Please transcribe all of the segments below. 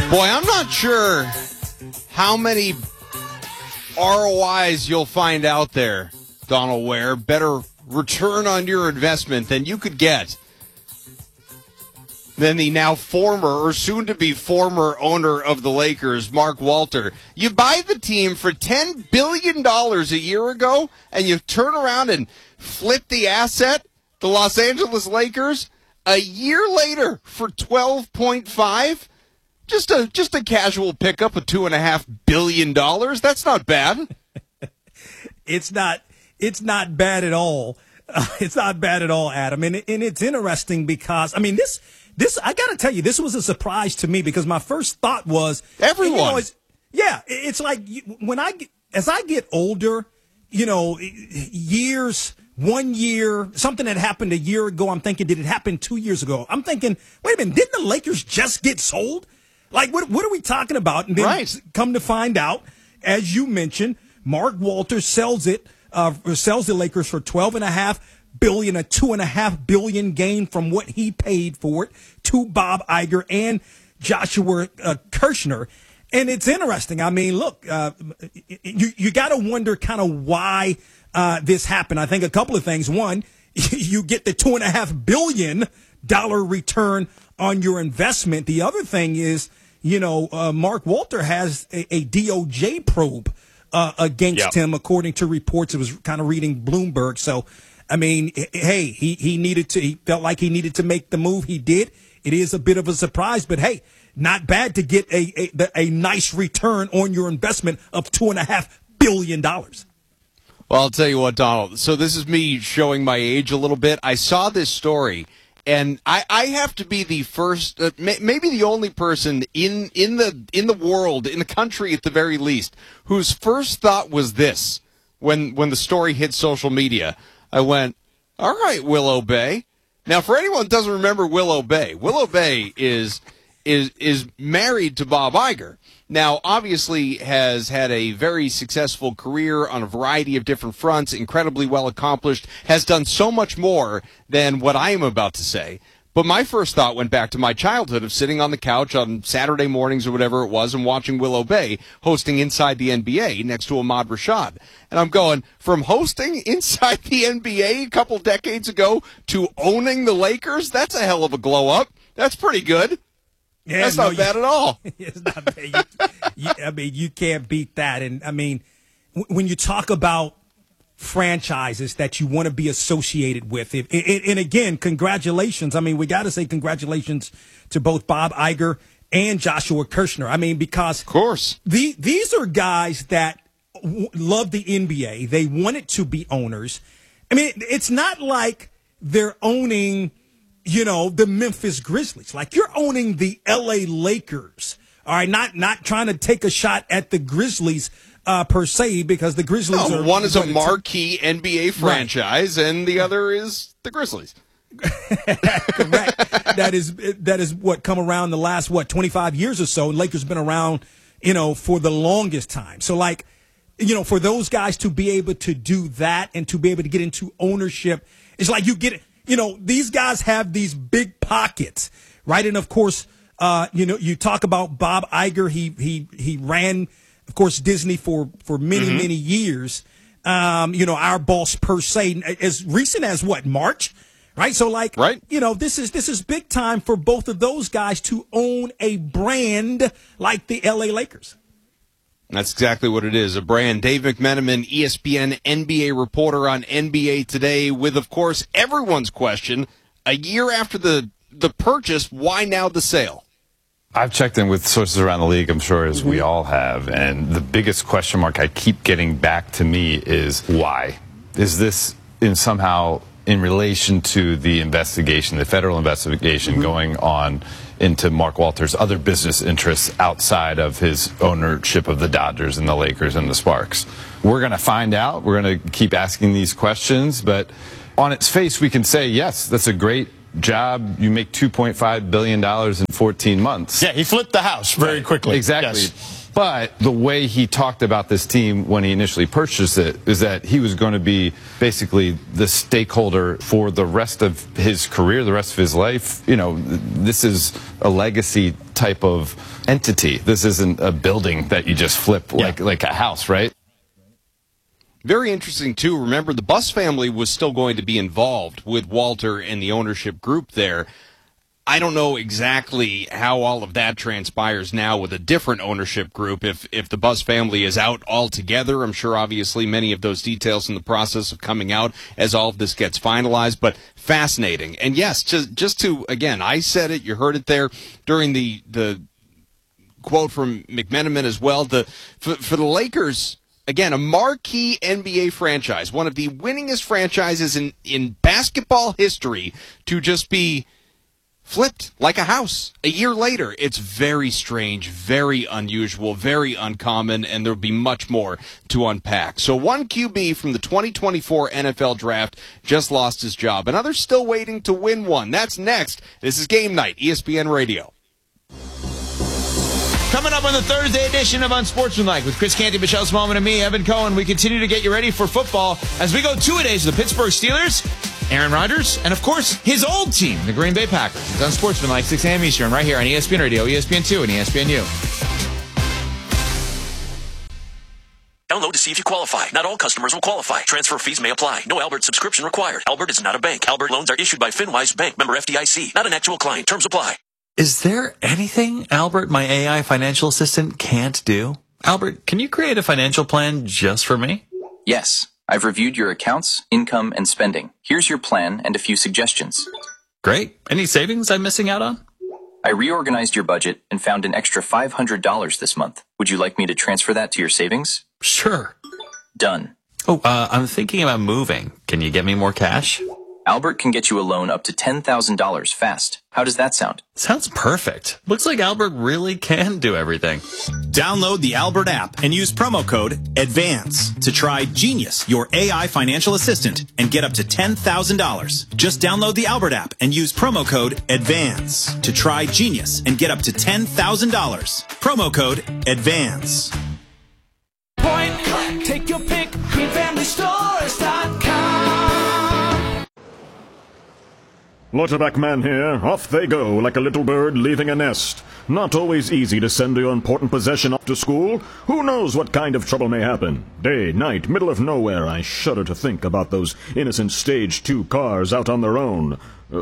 Boy, I'm not sure how many ROIs you'll find out there, Donald Ware. Better return on your investment than you could get than the now former or soon-to-be former owner of the Lakers, Mark Walter. You buy the team for $10 billion a year ago, and you turn around and flip the asset, the Los Angeles Lakers, a year later for $12.5. Just a casual pickup of $2.5 billion. That's not bad. It's not bad at all. It's not bad at all, Adam. And it's interesting because, I mean, this, I got to tell you, this was a surprise to me because my first thought was everyone. It's like as I get older, years, 1 year, something that happened a year ago, I'm thinking, did it happen 2 years ago? I'm thinking, wait a minute, didn't the Lakers just get sold? Like, what are we talking about? And then come to find out, as you mentioned, Mark Walter sells the Lakers for $12.5 billion, a $2.5 billion gain from what he paid for it to Bob Iger and Joshua Kirshner. And it's interesting. I mean, look, you got to wonder kind of why this happened. I think a couple of things. One, you get the $2.5 billion return on your investment. The other thing is, Mark Walter has a DOJ probe against him, according to reports. It was kind of reading Bloomberg. So, I mean, hey, he felt like he needed to make the move. He did. It is a bit of a surprise, but hey, not bad to get a nice return on your investment of $2.5 billion. Well, I'll tell you what, Donald. So this is me showing my age a little bit. I saw this story, and I have to be the first, maybe the only person in the world, in the country at the very least, whose first thought was this when the story hit social media. I went, all right, Willow Bay. Now, for anyone who doesn't remember Willow Bay is married to Bob Iger. Now, obviously has had a very successful career on a variety of different fronts, incredibly well accomplished, has done so much more than what I am about to say. But my first thought went back to my childhood of sitting on the couch on Saturday mornings or whatever it was and watching Willow Bay hosting Inside the NBA next to Ahmad Rashad. And I'm going, from hosting Inside the NBA a couple decades ago to owning the Lakers, that's a hell of a glow up. That's pretty good. Yeah, that's not bad at all. It's not bad. I mean, you can't beat that. And, I mean, when you talk about franchises that you want to be associated with, and again, congratulations. I mean, we got to say congratulations to both Bob Iger and Joshua Kirshner. I mean, because of course these are guys that love the NBA. They wanted to be owners. I mean, it's not like they're owning – the Memphis Grizzlies. Like, you're owning the L.A. Lakers. All right, not trying to take a shot at the Grizzlies per se, because the Grizzlies are... One is a marquee NBA franchise, right, and the other is the Grizzlies. Correct. That is what come around the last, 25 years or so. Lakers been around, for the longest time. So, like, for those guys to be able to do that and to be able to get into ownership, it's like you get it. These guys have these big pockets, right? And of course, you talk about Bob Iger. He ran, of course, Disney for many years. Our boss per se, as recent as March, right? So right. This is big time for both of those guys to own a brand like the LA Lakers. That's exactly what it is, a brand. Dave McMenamin, ESPN NBA reporter on NBA Today, with, of course, everyone's question, a year after the purchase, why now the sale? I've checked in with sources around the league, I'm sure, as we all have, and the biggest question mark I keep getting back to me is why? Is this somehow in relation to the investigation, the federal investigation going on into Mark Walter's other business interests outside of his ownership of the Dodgers and the Lakers and the Sparks? We're going to find out. We're going to keep asking these questions. But on its face, we can say, yes, that's a great job. You make $2.5 billion in 14 months. Yeah, he flipped the house very quickly. Exactly. Yes. But the way he talked about this team when he initially purchased it is that he was going to be basically the stakeholder for the rest of his career, the rest of his life. You know, this is a legacy type of entity. This isn't a building that you just flip like a house, right? Very interesting, too. Remember, the Buss family was still going to be involved with Walter and the ownership group there. I don't know exactly how all of that transpires now with a different ownership group. If the Buss family is out altogether, I'm sure obviously many of those details in the process of coming out as all of this gets finalized, but fascinating. And yes, just to, again, I said it, you heard it there during the quote from McMenamin as well. For the Lakers, again, a marquee NBA franchise, one of the winningest franchises in basketball history, to just be flipped like a house a year later. It's very strange, very unusual, very uncommon, and there'll be much more to unpack. So one QB from the 2024 NFL Draft just lost his job. Another still waiting to win one. That's next. This is Game Night, ESPN Radio. Coming up on the Thursday edition of Unsportsmanlike with Chris Canty, Michelle Smallman, and me, Evan Cohen, we continue to get you ready for football as we go 2-a-days with the Pittsburgh Steelers, Aaron Rodgers, and, of course, his old team, the Green Bay Packers. It's Unsportsmanlike, 6 a.m. Eastern, right here on ESPN Radio, ESPN2, and ESPNU. Download to see if you qualify. Not all customers will qualify. Transfer fees may apply. No Albert subscription required. Albert is not a bank. Albert loans are issued by FinWise Bank, member FDIC. Not an actual client. Terms apply. Is there anything Albert, my AI financial assistant, can't do? Albert, can you create a financial plan just for me? Yes. I've reviewed your accounts, income, and spending. Here's your plan and a few suggestions. Great. Any savings I'm missing out on? I reorganized your budget and found an extra $500 this month. Would you like me to transfer that to your savings? Sure. Done. Oh, I'm thinking about moving. Can you get me more cash? Albert can get you a loan up to $10,000 fast. How does that sound? Sounds perfect. Looks like Albert really can do everything. Download the Albert app and use promo code ADVANCE to try Genius, your AI financial assistant, and get up to $10,000. Just download the Albert app and use promo code ADVANCE to try Genius and get up to $10,000. Promo code ADVANCE. Point, take your pick, GreenFamilyStores.com. Lauterbach man here. Off they go like a little bird leaving a nest. Not always easy to send your important possession off to school. Who knows what kind of trouble may happen? Day, night, middle of nowhere. I shudder to think about those innocent Stage 2 cars out on their own.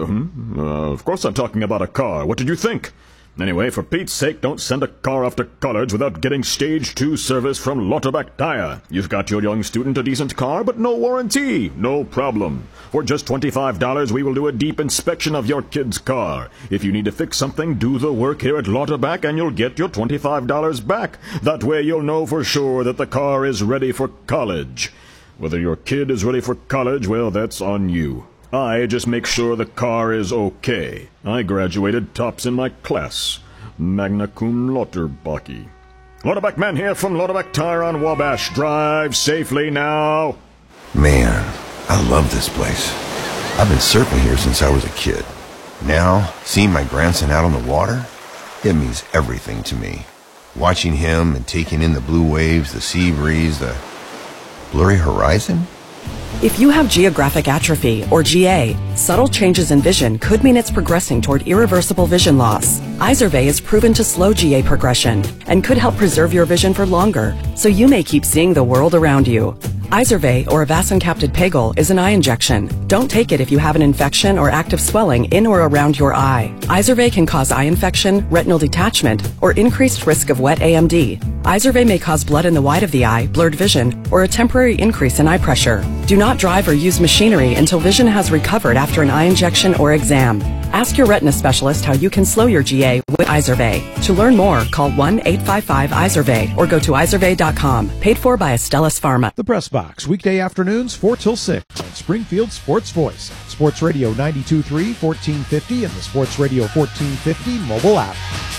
Of course I'm talking about a car. What did you think? Anyway, for Pete's sake, don't send a car off to college without getting Stage 2 service from Lauterbach Tire. You've got your young student a decent car, but no warranty. No problem. For just $25, we will do a deep inspection of your kid's car. If you need to fix something, do the work here at Lauterbach and you'll get your $25 back. That way you'll know for sure that the car is ready for college. Whether your kid is ready for college, well, that's on you. I just make sure the car is okay. I graduated tops in my class. Magna cum Lauterbach. Lauterbach man here from Lauterbach Tire on Wabash. Drive safely now. Man, I love this place. I've been surfing here since I was a kid. Now, seeing my grandson out on the water, it means everything to me. Watching him and taking in the blue waves, the sea breeze, the blurry horizon. If you have geographic atrophy, or GA, subtle changes in vision could mean it's progressing toward irreversible vision loss. Izervay is proven to slow GA progression and could help preserve your vision for longer, so you may keep seeing the world around you. Izervay, or avacincaptad pegol, is an eye injection. Don't take it if you have an infection or active swelling in or around your eye. Izervay can cause eye infection, retinal detachment, or increased risk of wet AMD. Izervay may cause blood in the white of the eye, blurred vision, or a temporary increase in eye pressure. Do not drive or use machinery until vision has recovered after an eye injection or exam. Ask your retina specialist how you can slow your GA with Izervay. To learn more, call 1-855-IZERVAY or go to izervay.com. Paid for by Astellas Pharma. The Press Box, weekday afternoons 4 till 6 on Springfield Sports Voice, Sports Radio 92.3, 1450, and the Sports Radio 1450 mobile app.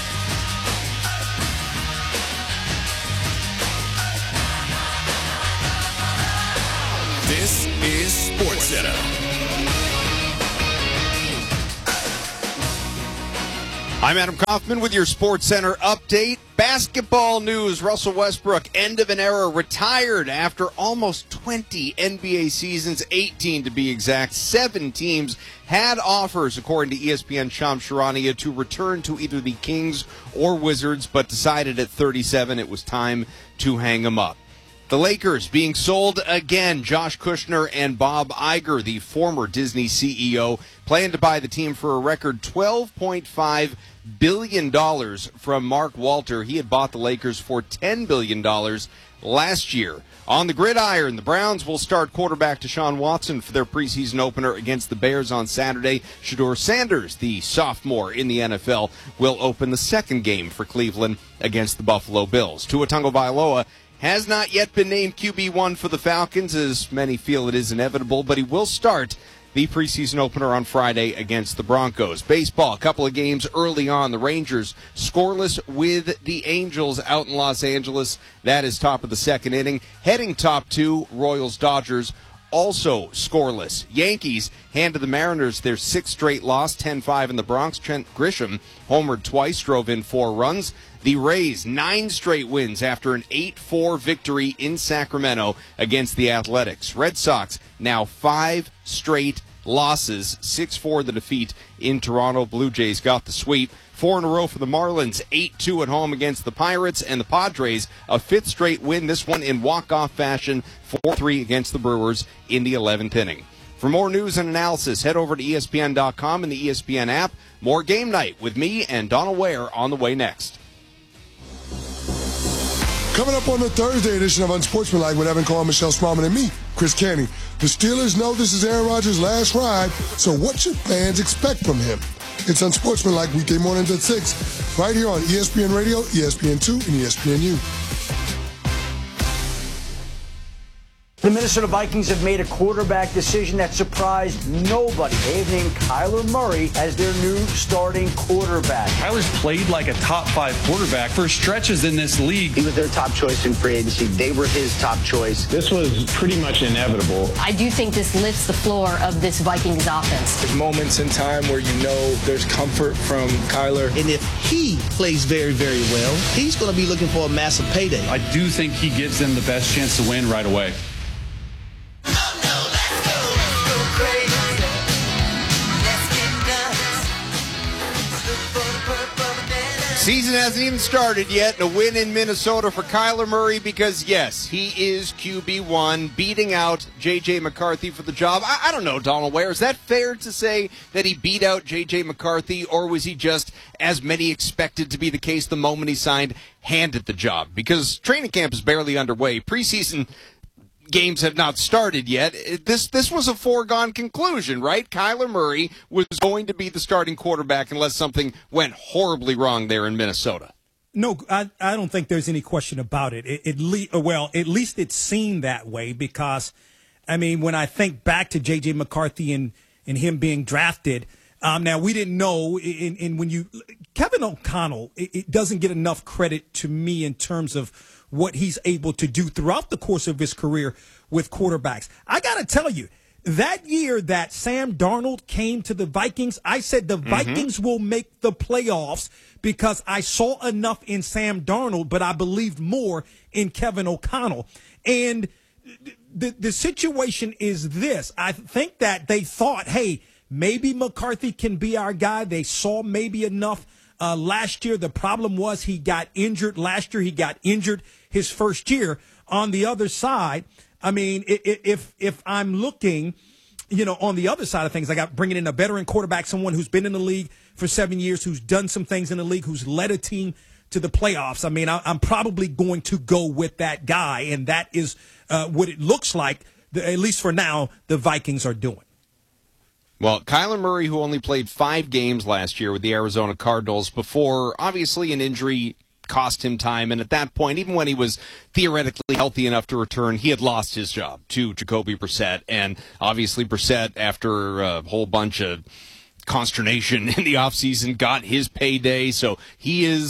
This is SportsCenter. I'm Adam Kaufman with your Sports Center update. Basketball news. Russell Westbrook, end of an era, retired after almost 20 NBA seasons, 18 to be exact. 7 teams had offers, according to ESPN Shams Charania, to return to either the Kings or Wizards, but decided at 37 it was time to hang him up. The Lakers being sold again. Josh Kushner and Bob Iger, the former Disney CEO, plan to buy the team for a record $12.5 billion from Mark Walter. He had bought the Lakers for $10 billion last year. On the gridiron, the Browns will start quarterback Deshaun Watson for their preseason opener against the Bears on Saturday. Shedeur Sanders, the sophomore in the NFL, will open the second game for Cleveland against the Buffalo Bills. Tua Tagovailoa has not yet been named QB1 for the Falcons, as many feel it is inevitable, but he will start the preseason opener on Friday against the Broncos. Baseball, a couple of games early on. The Rangers scoreless with the Angels out in Los Angeles. That is top of the second inning. Heading top 2, Royals-Dodgers, also scoreless. Yankees handed the Mariners their 6th straight loss, 10-5 in the Bronx. Trent Grisham homered twice, drove in 4 runs. The Rays, 9 straight wins after an 8-4 victory in Sacramento against the Athletics. Red Sox, now 5 straight losses, 6-4 the defeat in Toronto. Blue Jays got the sweep. 4 in a row for the Marlins, 8-2 at home against the Pirates, and the Padres, a 5th straight win, this one in walk-off fashion, 4-3 against the Brewers in the 11th inning. For more news and analysis, head over to ESPN.com and the ESPN app. More Game Night with me and Donald Ware on the way next. Coming up on the Thursday edition of Unsportsmanlike with Evan Cohen, Michelle Smallman, and me, Chris Canty. The Steelers know this is Aaron Rodgers' last ride, so what should fans expect from him? It's Unsportsmanlike weekday mornings at 6, right here on ESPN Radio, ESPN2, and ESPNU. The Minnesota Vikings have made a quarterback decision that surprised nobody. They've named Kyler Murray as their new starting quarterback. Kyler's played like a top 5 quarterback for stretches in this league. He was their top choice in free agency. They were his top choice. This was pretty much inevitable. I do think this lifts the floor of this Vikings offense. There's moments in time where you know there's comfort from Kyler. And if he plays very, very well, he's going to be looking for a massive payday. I do think he gives them the best chance to win right away. Season hasn't even started yet. A win in Minnesota for Kyler Murray because, yes, he is QB1, beating out J.J. McCarthy for the job. I don't know, Donald Ware. Is that fair to say that he beat out J.J. McCarthy, or was he just, as many expected to be the case the moment he signed, handed the job? Because training camp is barely underway. Preseason games have not started yet. This was a foregone conclusion, right? Kyler Murray was going to be the starting quarterback unless something went horribly wrong there in Minnesota. No, I don't think there's any question about it. At least it seemed that way because, I mean, when I think back to J.J. McCarthy and him being drafted, now we didn't know, Kevin O'Connell, it doesn't get enough credit to me in terms of what he's able to do throughout the course of his career with quarterbacks. I got to tell you, that year that Sam Darnold came to the Vikings, I said the Vikings will make the playoffs because I saw enough in Sam Darnold, but I believed more in Kevin O'Connell. And the situation is this. I think that they thought, hey, maybe McCarthy can be our guy. They saw maybe enough last year. The problem was he got injured last year. He got injured his first year. On the other side, I mean, if I'm looking, on the other side of things, I got bringing in a veteran quarterback, someone who's been in the league for 7 years, who's done some things in the league, who's led a team to the playoffs. I mean, I'm probably going to go with that guy, and that is what it looks like, at least for now, the Vikings are doing. Well, Kyler Murray, who only played 5 games last year with the Arizona Cardinals before, obviously, an injury cost him time. And at that point, even when he was theoretically healthy enough to return, he had lost his job to Jacoby Brissett. And obviously, Brissett, after a whole bunch of consternation in the offseason, got his payday. So he is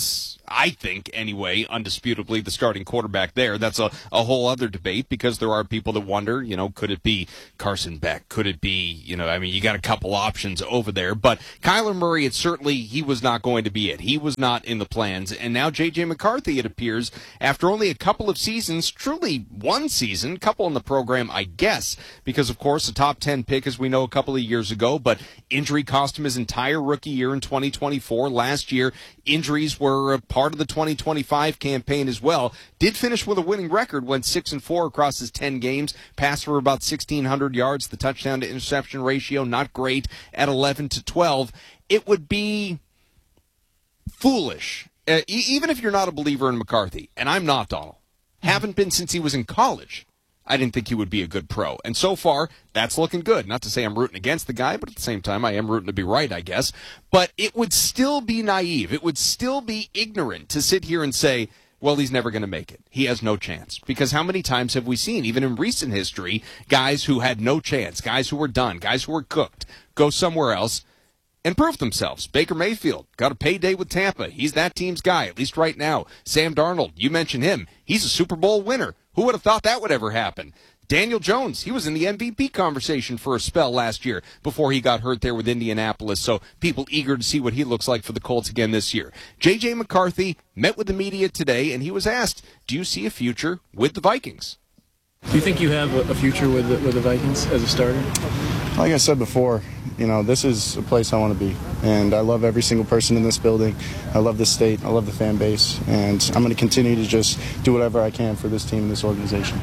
I think anyway, undisputably the starting quarterback there. That's a whole other debate because there are people that wonder, could it be Carson Beck? Could it be, you got a couple options over there. But Kyler Murray, he was not going to be it. He was not in the plans. And now J.J. McCarthy, it appears, after only a couple of seasons, truly one season, couple in the program, I guess, because, of course, a top 10 pick, as we know, a couple of years ago, but injury cost him his entire rookie year in 2024. Last year, injuries were part of the 2025 campaign as well. Did finish with a winning record, went 6-4 across his 10 games, passed for about 1,600 yards. The touchdown to interception ratio, not great at 11-12. It would be foolish, even if you're not a believer in McCarthy, and I'm not, Donald. Haven't been since he was in college. I didn't think he would be a good pro. And so far, that's looking good. Not to say I'm rooting against the guy, but at the same time, I am rooting to be right, I guess. But it would still be naive. It would still be ignorant to sit here and say, well, he's never going to make it. He has no chance. Because how many times have we seen, even in recent history, guys who had no chance, guys who were done, guys who were cooked, go somewhere else and prove themselves? Baker Mayfield got a payday with Tampa. He's that team's guy, at least right now. Sam Darnold, you mentioned him. He's a Super Bowl winner. Who would have thought that would ever happen? Daniel Jones, he was in the MVP conversation for a spell last year before he got hurt there with Indianapolis, so people eager to see what he looks like for the Colts again this year. J.J. McCarthy met with the media today, and he was asked, do you see a future with the Vikings? Do you think you have a future with the Vikings as a starter? Like I said before, this is a place I want to be, and I love every single person in this building. I love the state. I love the fan base, and I'm going to continue to just do whatever I can for this team and this organization.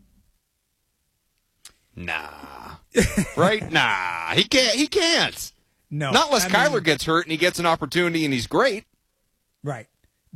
Nah. Right? Nah. He can't. No. Not unless Kyler gets hurt and he gets an opportunity and he's great. Right.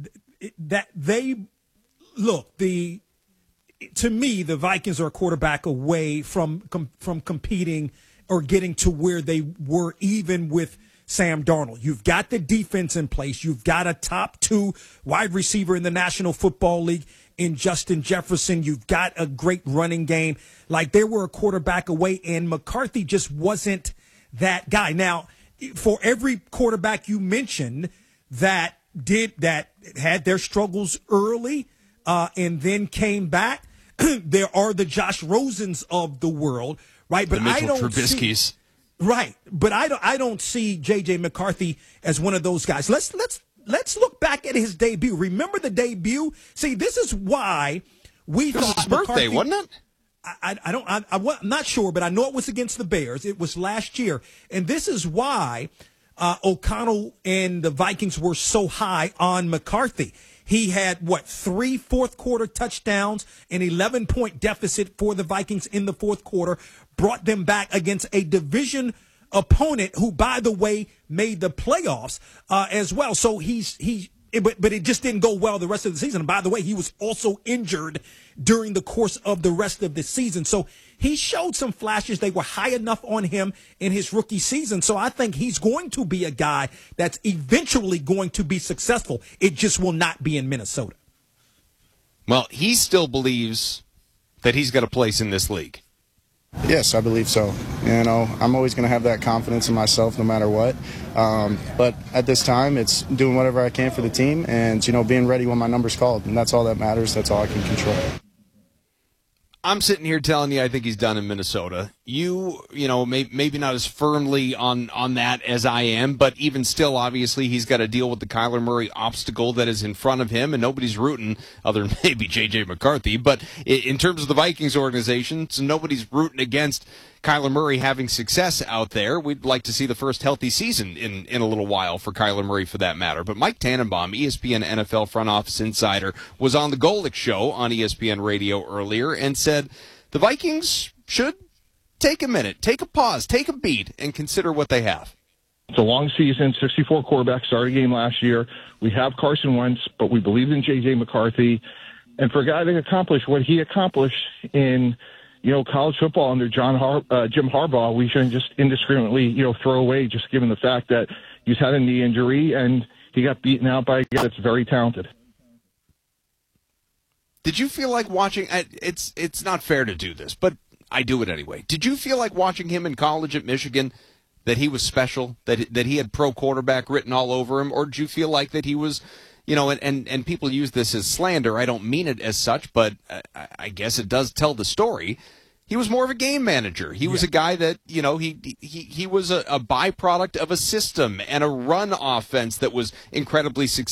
To me, the Vikings are a quarterback away from competing or getting to where they were even with Sam Darnold. You've got the defense in place. You've got a top 2 wide receiver in the National Football League in Justin Jefferson. You've got a great running game. Like, they were a quarterback away, and McCarthy just wasn't that guy. Now, for every quarterback you mentioned that had their struggles early and then came back, there are the Josh Rosens of the world, right? But the Mitchell Trubisky's. Right, but I don't see J.J. McCarthy as one of those guys. Let's look back at his debut. Remember the debut? See, this is why we thought his birthday, wasn't it? I'm not sure, but I know it was against the Bears. It was last year, and this is why O'Connell and the Vikings were so high on McCarthy. He had, 3 fourth-quarter touchdowns, an 11-point deficit for the Vikings in the fourth quarter, brought them back against a division opponent who, by the way, made the playoffs as well. So but it just didn't go well the rest of the season. And by the way, he was also injured during the course of the rest of the season. So he showed some flashes. They were high enough on him in his rookie season. So I think he's going to be a guy that's eventually going to be successful. It just will not be in Minnesota. Well, he still believes that he's got a place in this league. Yes, I believe so. I'm always going to have that confidence in myself no matter what. But at this time, it's doing whatever I can for the team and, being ready when my number's called. And that's all that matters. That's all I can control. I'm sitting here telling you I think he's done in Minnesota. Maybe not as firmly on that as I am, but even still, obviously, he's got to deal with the Kyler Murray obstacle that is in front of him, and nobody's rooting, other than maybe J.J. McCarthy. But in terms of the Vikings organization, so nobody's rooting against Kyler Murray having success out there. We'd like to see the first healthy season in a little while for Kyler Murray, for that matter. But Mike Tannenbaum, ESPN NFL front office insider, was on the Golic show on ESPN Radio earlier and said the Vikings should take a minute, take a pause, take a beat, and consider what they have. It's a long season, 64 quarterbacks started a game last year. We have Carson Wentz, but we believe in J.J. McCarthy. And for a guy to accomplish what he accomplished in college football under Jim Harbaugh, we shouldn't just indiscriminately, throw away, just given the fact that he's had a knee injury and he got beaten out by a guy that's very talented. Did you feel like watching? It's not fair to do this, but I do it anyway. Did you feel like watching him in college at Michigan, that he was special, that he had pro quarterback written all over him, or did you feel like that he was and people use this as slander. I don't mean it as such, but I guess it does tell the story. He was more of a game manager. He was a guy that, he was a byproduct of a system and a run offense that was incredibly successful.